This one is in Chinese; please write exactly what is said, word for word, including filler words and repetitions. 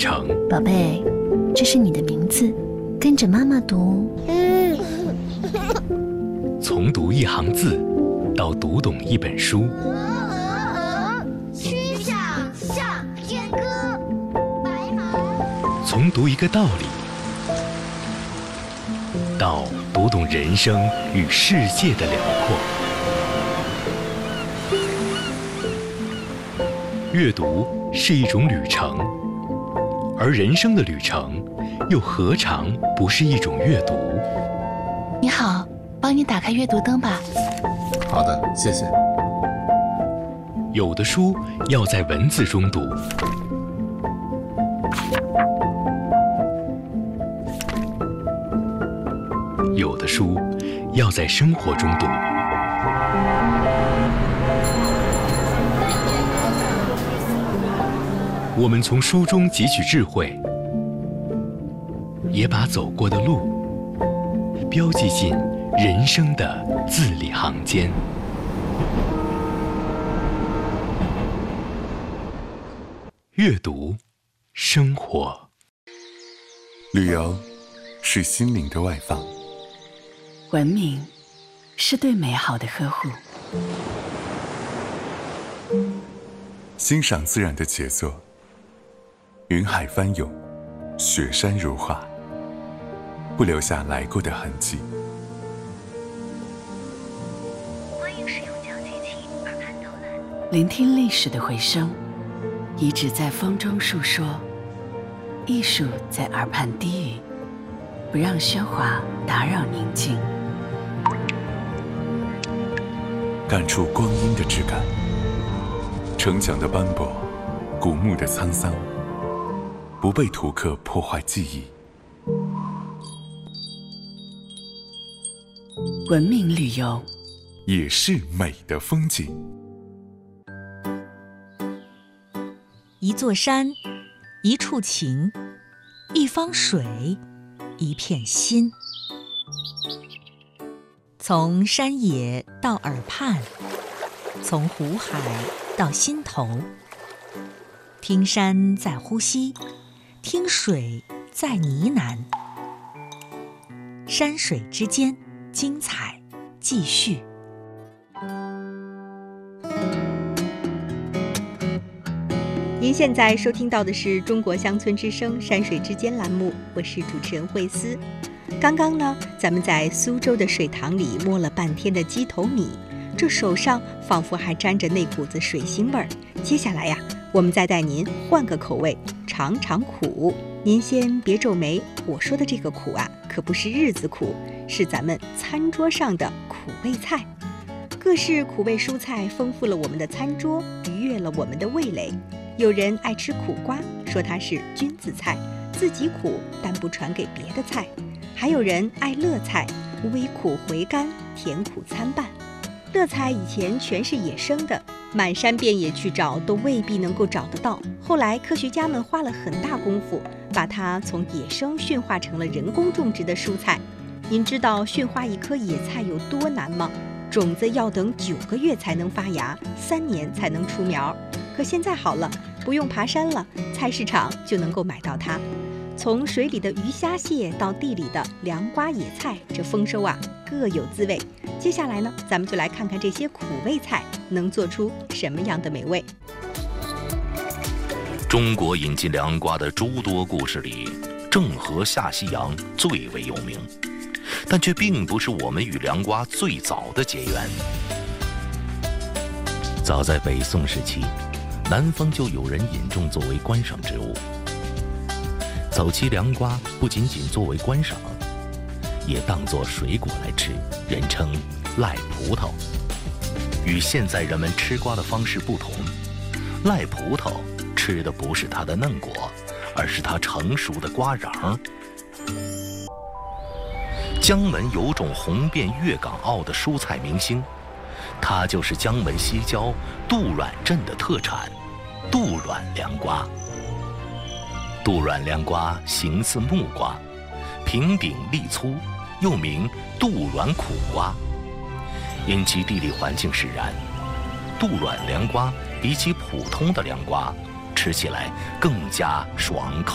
程。 宝贝，这是你的名字，跟着妈妈读。 从读一行字到读懂一本书， 曲项向天歌，白马。 从读一个道理到读懂人生与世界的辽阔。阅读是一种旅程，而人生的旅程又何尝不是一种阅读？ 你好，帮你打开阅读灯吧。 好的，谢谢。 有的书要在文字中读，有的书要在生活中读。我们从书中汲取智慧，也把走过的路标记进人生的字里行间。阅读，生活。 旅游是心灵的外放， 文明是对美好的呵护， 欣赏自然的杰作，云海翻涌，雪山如画，不留下来过的痕迹。 欢迎使用讲解器耳畔导览。 聆听历史的回声，遗址在风中述说，艺术在耳畔低语，不让喧哗打扰宁静。 感触光阴的质感，城墙的斑驳，古墓的沧桑，不被图刻破坏记忆。 文明旅游也是美的风景。 一座山，一处情，一方水，一片心。从山野到耳畔，从湖海到心头，听山在呼吸，听水在呢喃，山水之间，精彩继续。 您现在收听到的是中国乡村之声山水之间栏目，我是主持人慧思。刚刚呢，咱们在苏州的水塘里摸了半天的鸡头米，这手上仿佛还沾着那股子水腥味儿。接下来呀，我们再带您换个口味，尝尝苦。您先别皱眉，我说的这个苦啊，可不是日子苦，是咱们餐桌上的苦味菜。各式苦味蔬菜丰富了我们的餐桌，愉悦了我们的味蕾。有人爱吃苦瓜，说它是君子菜，自己苦但不传给别的菜。还有人爱乐菜，微苦回甘，甜苦参半。乐菜以前全是野生的，满山遍野去找都未必能够找得到。后来科学家们花了很大功夫，把它从野生驯化成了人工种植的蔬菜。您知道驯化一棵野菜有多难吗？种子要等九个月才能发芽，三年才能出苗。可现在好了，不用爬山了，菜市场就能够买到它。从水里的鱼虾蟹到地里的凉瓜野菜，这丰收啊各有滋味。接下来呢，咱们就来看看这些苦味菜能做出什么样的美味。 中国引进凉瓜的诸多故事里，郑和下西洋最为有名，但却并不是我们与凉瓜最早的结缘。早在北宋时期，南方就有人引种作为观赏植物。早期凉瓜不仅仅作为观赏，也当作水果来吃，人称赖葡萄。与现在人们吃瓜的方式不同，赖葡萄吃的不是它的嫩果，而是它成熟的瓜瓤。江门有种红遍粤港澳的蔬菜明星，它就是江门西郊杜阮镇的特产杜阮凉瓜。杜阮凉瓜形似木瓜，平顶粒粗，又名杜阮苦瓜。因其地理环境使然，杜阮凉瓜比起普通的凉瓜，吃起来更加爽口。